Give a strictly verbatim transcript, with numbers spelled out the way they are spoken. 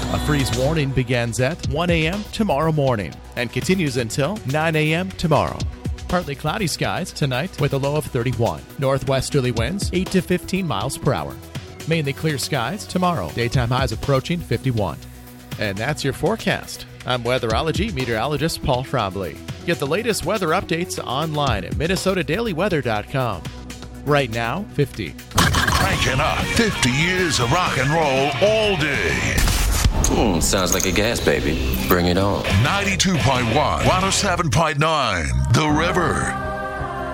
A freeze warning begins at one a.m. tomorrow morning and continues until nine a.m. tomorrow. Partly cloudy skies tonight with a low of thirty-one. Northwesterly winds eight to fifteen miles per hour. Mainly clear skies tomorrow. Daytime highs approaching fifty-one. And that's your forecast. I'm weatherology meteorologist Paul Frobley. Get the latest weather updates online at minnesota daily weather dot com. Right now, fifty. Cranking up fifty years of rock and roll all day. Hmm, sounds like a gas baby. Bring it on. ninety-two point one, one oh seven point nine, The River.